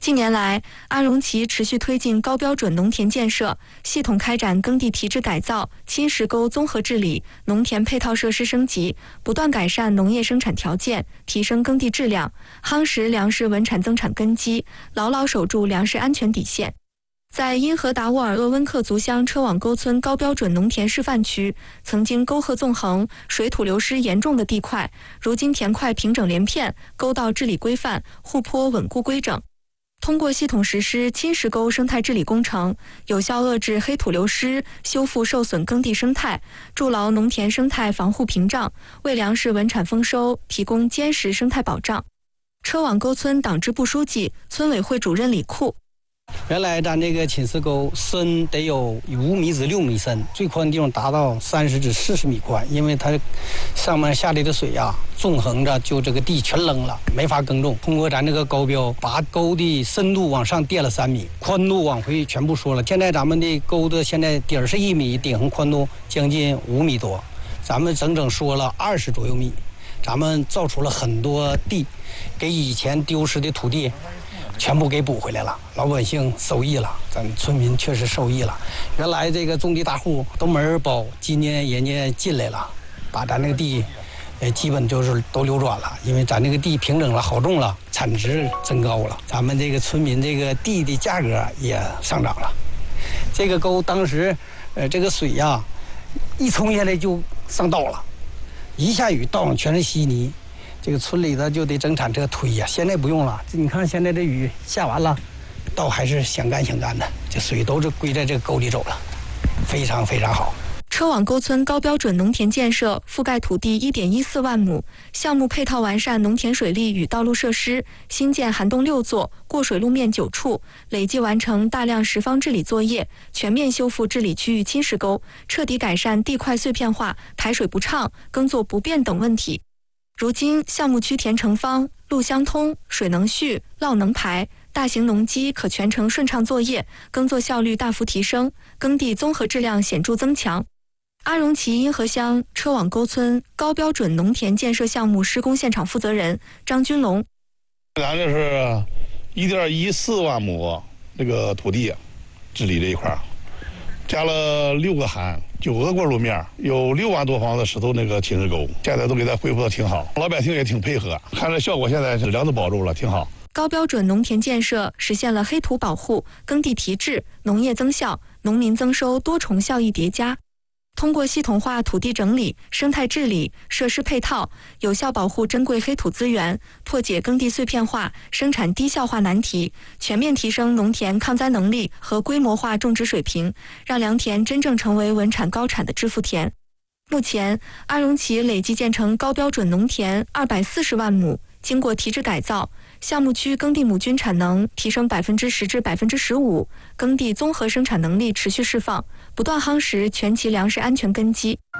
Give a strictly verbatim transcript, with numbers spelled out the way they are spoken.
近年来，阿荣旗持续推进高标准农田建设，系统开展耕地提质改造、侵蚀沟综合治理、农田配套设施升级，不断改善农业生产条件，提升耕地质量，夯实粮食稳产增产根基，牢牢守住粮食安全底线。在因河达沃尔鄂温克族乡车网沟村高标准农田示范区，曾经沟壑纵横、水土流失严重的地块，如今田块平整连片，沟道治理规范，护坡稳固规整。通过系统实施侵蚀沟生态治理工程，有效遏制黑土流失，修复受损耕地生态，筑牢农田生态防护屏障，为粮食稳产丰收提供坚实生态保障。车网沟村党支部书记、村委会主任李库。 原来咱这个侵蚀沟深得有五米至六米深，最宽的地方达到三十至四十米宽，因为它上面下来的水呀、啊，纵横着就这个地全扔了，没法耕种。通过咱这个高标，把沟的深度往上垫了三米，宽度往回全部缩了。现在咱们的沟的现在底儿是一米，顶横宽度将近五米多，咱们整整缩了二十左右米。咱们造出了很多地，给以前丢失的土地全部给补回来了，老百姓受益了，咱村民确实受益了。原来这个种地大户都没人包，今年人家进来了，把咱那个地，呃，基本就是都流转了，因为咱这个地平整了，好种了，产值增高了，咱们这个村民这个地的价格也上涨了。这个沟当时，呃，这个水呀、啊，一冲下来就上道了，一下雨道上全是稀泥。这个村里头就得整铲车推呀，现在不用了。你看现在这雨下完了，道还是想干想干的，这水都是归在这个沟里走了，非常非常好。 车网沟村高标准农田建设覆盖土地一点一四万亩，项目配套完善农田水利与道路设施，新建涵洞六座，过水路面九处，累计完成大量十方治理作业，全面修复治理区域侵蚀沟，彻底改善地块碎片化、排水不畅、耕作不便等问题。如今，项目区田成方、路相通、水能蓄、涝能排，大型农机可全程顺畅作业，耕作效率大幅提升，耕地综合质量显著增强。阿荣旗因河乡车网沟村高标准农田建设项目施工现场负责人张军龙： 咱这是一点一四万亩这个土地治理这一块，加了六个涵。九个过路面，有六万多方的石头那个侵蚀沟，现在都给它恢复的挺好，老百姓也挺配合，看这效果，现在是粮都保住了，挺好。 高标准农田建设实现了黑土保护、耕地提质、农业增效、农民增收多重效益叠加。通过系统化土地整理、生态治理、设施配套，有效保护珍贵黑土资源，破解耕地碎片化、生产低效化难题，全面提升农田抗灾能力和规模化种植水平，让良田真正成为稳产高产的致富田。目前，阿荣旗累计建成高标准农田二百四十万亩，经过提质改造，项目区耕地亩均产能提升百分之十至百分之十五，耕地综合生产能力持续释放，不断夯实全旗粮食安全根基。